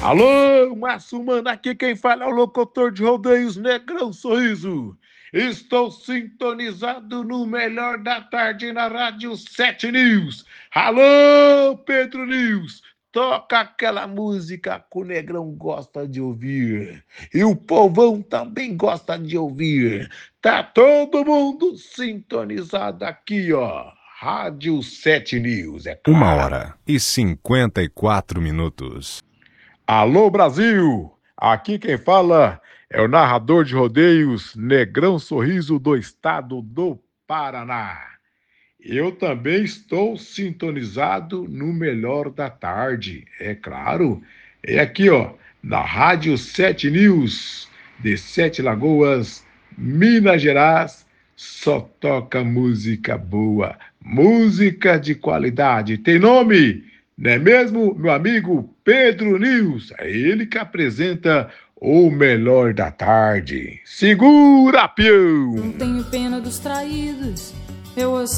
Alô, Massumana, aqui quem fala é o locutor de rodeios Negrão Sorriso. Estou sintonizado no melhor da tarde na Rádio 7 News. Alô, Pedro News, toca aquela música que o Negrão gosta de ouvir. E o povão também gosta de ouvir. Tá todo mundo sintonizado aqui, ó. Rádio 7 News, é Uma claro. hora e 54 minutos. Alô, Brasil! Aqui quem fala é o narrador de rodeios Negrão Sorriso do estado do Paraná. Eu também estou sintonizado no melhor da tarde, é claro. É aqui, ó, na Rádio 7 News, de Sete Lagoas, Minas Gerais. Só toca música boa, música de qualidade. Tem nome? Não é mesmo, meu amigo Pedro News? É ele que apresenta o melhor da tarde. Segura, peão! Não tenho pena dos traídos, eu